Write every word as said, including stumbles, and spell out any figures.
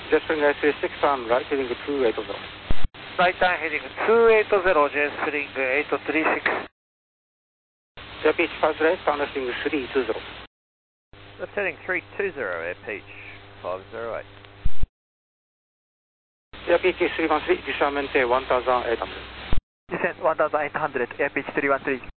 Jet Spring S three six on right heading two eight zero. Right turn heading two eight zero, Jet Spring eight three six. Jet Beach five zero eight, down heading three two zero. Left heading three two zero, Air Peach five zero eight. Jet Beach three one three, descent maintain one thousand eight hundred. Descent one thousand eight hundred, Air Peach three one three.